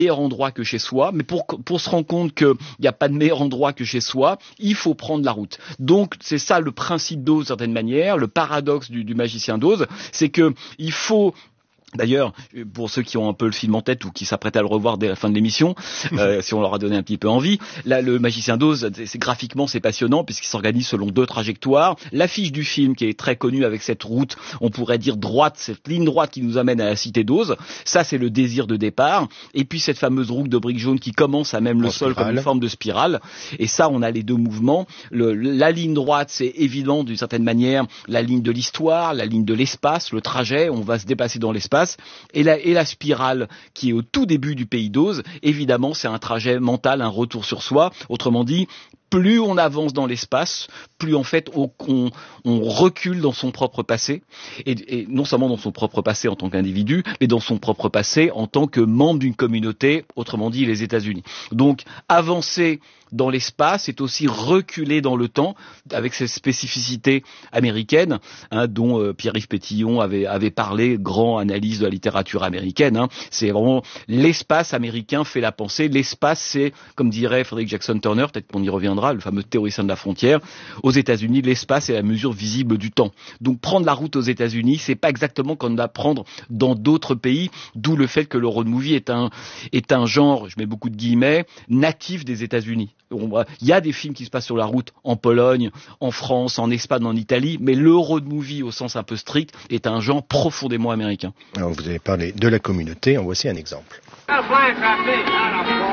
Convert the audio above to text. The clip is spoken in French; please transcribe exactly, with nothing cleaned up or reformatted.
meilleur endroit que chez soi, mais pour, pour se rendre compte qu'il n'y a pas de meilleur endroit que chez soi, il faut prendre la route. Donc c'est ça le principe d'Oz, d'une certaine manière, le paradoxe du, du magicien d'Oz, c'est que il faut... D'ailleurs, pour ceux qui ont un peu le film en tête ou qui s'apprêtent à le revoir dès la fin de l'émission, euh, si on leur a donné un petit peu envie, là, le magicien d'Oz, c'est, graphiquement, c'est passionnant puisqu'il s'organise selon deux trajectoires. L'affiche du film, qui est très connue avec cette route, on pourrait dire droite, cette ligne droite qui nous amène à la cité d'Oz, ça, c'est le désir de départ. Et puis cette fameuse route de briques jaunes qui commence à même le en sol spirale. Comme une forme de spirale. Et ça, on a les deux mouvements. Le, la ligne droite, c'est évident d'une certaine manière la ligne de l'histoire, la ligne de l'espace, le trajet. On va se déplacer dans l'espace. Et la, et la spirale qui est au tout début du pays d'Oz, évidemment, c'est un trajet mental, un retour sur soi. Autrement dit, plus on avance dans l'espace, plus en fait on, on, on recule dans son propre passé, et, et non seulement dans son propre passé en tant qu'individu, mais dans son propre passé en tant que membre d'une communauté, autrement dit les États-Unis. Donc avancer dans l'espace est aussi reculer dans le temps, avec cette spécificité américaine, hein, dont euh, Pierre-Yves Pétillon avait, avait parlé, grand analyse de la littérature américaine. Hein. C'est vraiment l'espace américain fait la pensée. L'espace, c'est, comme dirait Frederick Jackson Turner, peut-être qu'on y reviendra, le fameux théoricien de la frontière. Aux États-Unis, l'espace est la mesure visible du temps. Donc prendre la route aux États-Unis, c'est pas exactement comme la prendre dans d'autres pays, d'où le fait que le road movie est un est un genre, je mets beaucoup de guillemets, natif des États-Unis. Il y a des films qui se passent sur la route en Pologne, en France, en Espagne, en Italie, mais le road movie au sens un peu strict est un genre profondément américain. Alors vous avez parlé de la communauté, en voici un exemple.